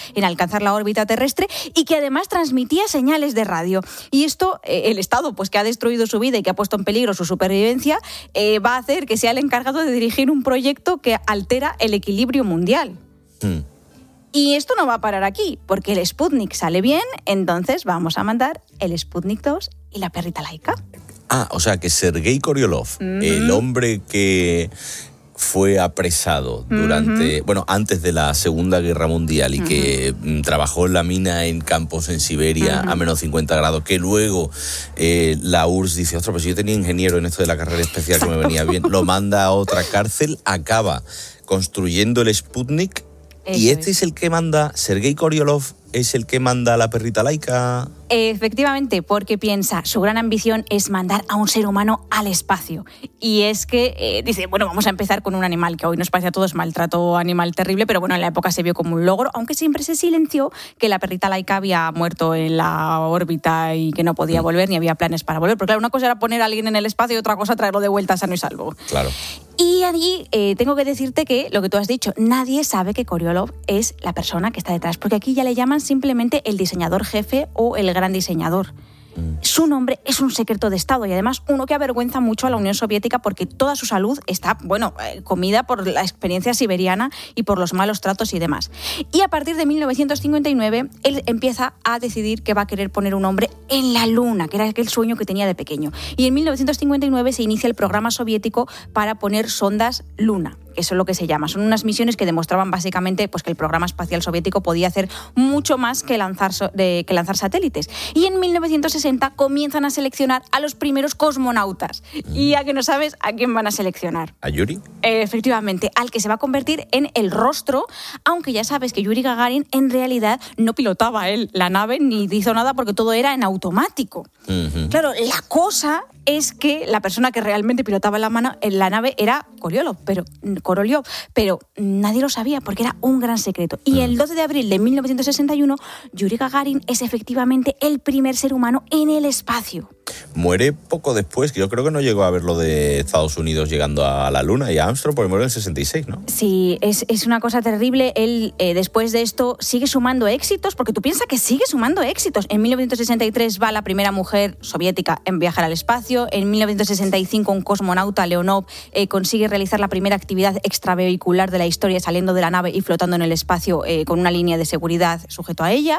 en alcanzar la órbita terrestre y que además transmitía señales de radio. Y esto, el Estado, pues que ha destruido su vida y que ha puesto en peligro su supervivencia, va a hacer que sea el encargado de dirigir un proyecto que altera el equilibrio mundial. Y esto no va a parar aquí, porque el Sputnik sale bien, entonces vamos a mandar el Sputnik 2 y la perrita Laika. O sea que Sergei Korolev, el hombre que fue apresado antes de la Segunda Guerra Mundial y que trabajó en la mina en campos en Siberia a menos 50 grados, que luego la URSS dice, ostras, pues yo tenía ingeniero en esto de la carrera especial que me venía bien, lo manda a otra cárcel, acaba construyendo el Sputnik. ¿Y este es el que manda, Sergei Korolev es el que manda a la perrita Laika? Efectivamente, porque piensa, su gran ambición es mandar a un ser humano al espacio. Y es que dice, bueno, vamos a empezar con un animal que hoy nos parece a todos maltrato animal terrible, pero bueno, en la época se vio como un logro, aunque siempre se silenció que la perrita Laika había muerto en la órbita y que no podía volver, ni había planes para volver. Porque claro, una cosa era poner a alguien en el espacio y otra cosa traerlo de vuelta sano y salvo. Claro. Y allí tengo que decirte que, lo que tú has dicho, nadie sabe que Korolev es la persona que está detrás, porque aquí ya le llaman simplemente el diseñador jefe o el gran diseñador. Su nombre es un secreto de Estado y además uno que avergüenza mucho a la Unión Soviética porque toda su salud está, comida por la experiencia siberiana y por los malos tratos y demás. Y a partir de 1959, él empieza a decidir que va a querer poner un nombre en la Luna, que era aquel sueño que tenía de pequeño. Y en 1959 se inicia el programa soviético para poner sondas Luna. Eso es lo que se llama. Son unas misiones que demostraban básicamente pues, que el programa espacial soviético podía hacer mucho más que lanzar satélites. Y en 1960 comienzan a seleccionar a los primeros cosmonautas. Y a que no sabes a quién van a seleccionar. ¿A Yuri? Efectivamente, al que se va a convertir en el rostro, aunque ya sabes que Yuri Gagarin en realidad no pilotaba él la nave ni hizo nada porque todo era en automático. Claro, la cosa es que la persona que realmente pilotaba la nave era Korolev, pero nadie lo sabía porque era un gran secreto. Y el 12 de abril de 1961, Yuri Gagarin es efectivamente el primer ser humano en el espacio. Muere poco después, que yo creo que no llegó a ver lo de Estados Unidos llegando a la Luna y a Armstrong, porque muere en el 66, ¿no? Sí, es una cosa terrible. Él, después de esto, sigue sumando éxitos, porque tú piensas que sigue sumando éxitos. En 1963 va la primera mujer soviética en viajar al espacio. En 1965 un cosmonauta, Leonov, consigue realizar la primera actividad extravehicular de la historia, saliendo de la nave y flotando en el espacio con una línea de seguridad sujeto a ella.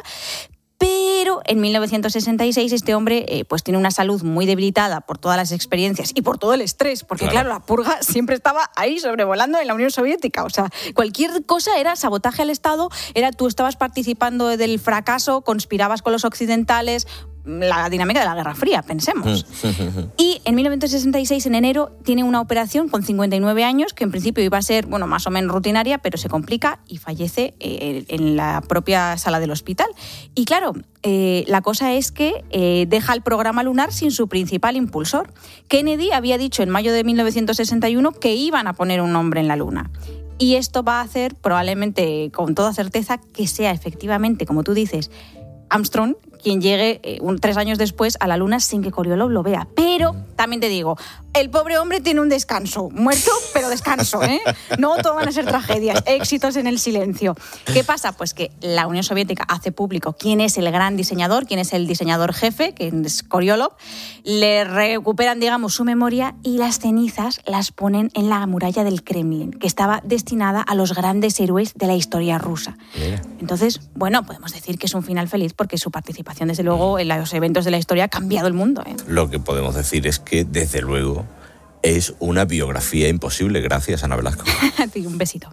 Pero en 1966 este hombre pues tiene una salud muy debilitada por todas las experiencias y por todo el estrés, porque claro, la purga siempre estaba ahí sobrevolando en la Unión Soviética. O sea, cualquier cosa era sabotaje al Estado, tú estabas participando del fracaso, conspirabas con los occidentales, la dinámica de la Guerra Fría, pensemos. Y en 1966, en enero, tiene una operación con 59 años, que en principio iba a ser, más o menos rutinaria, pero se complica y fallece en la propia sala del hospital. Y claro, la cosa es que deja el programa lunar sin su principal impulsor. Kennedy había dicho en mayo de 1961 que iban a poner un hombre en la Luna. Y esto va a hacer, probablemente con toda certeza, que sea efectivamente, como tú dices, Armstrong quien llegue 3 años después a la Luna sin que Korolev lo vea. Pero, también te digo, el pobre hombre tiene un descanso. Muerto, pero descanso, ¿eh? No todo van a ser tragedias, éxitos en el silencio. ¿Qué pasa? Pues que la Unión Soviética hace público quién es el gran diseñador, quién es el diseñador jefe, que es Korolev. Le recuperan, su memoria y las cenizas las ponen en la muralla del Kremlin, que estaba destinada a los grandes héroes de la historia rusa. Entonces, podemos decir que es un final feliz porque su participación, desde luego, en los eventos de la historia ha cambiado el mundo, ¿eh? Lo que podemos decir es que, desde luego, es una biografía imposible. Gracias, Ana Velasco. A ti, un besito.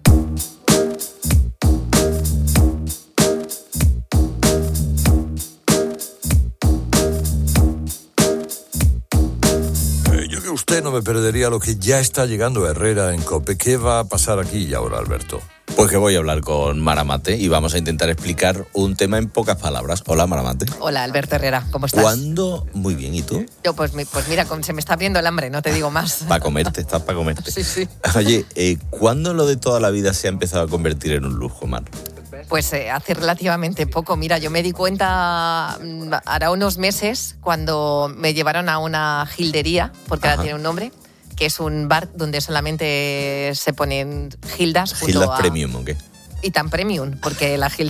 Yo que usted no me perdería lo que ya está llegando a Herrera en COPE. ¿Qué va a pasar aquí y ahora, Alberto? Pues que voy a hablar con Maramate y vamos a intentar explicar un tema en pocas palabras. Hola, Maramate. Hola, Alberto Herrera, ¿cómo estás? ¿Cuándo? Muy bien, ¿y tú? Yo, pues mira, se me está abriendo el hambre, no te digo más. Para comerte, estás para comerte. Sí. Oye, ¿cuándo lo de toda la vida se ha empezado a convertir en un lujo, Mar? Pues hace relativamente poco. Mira, yo me di cuenta hará unos meses cuando me llevaron a una gildería, porque ahora tiene un nombre, que es un bar donde solamente se ponen gildas. ¿Gildas premium o qué? Y tan premium, porque la gilda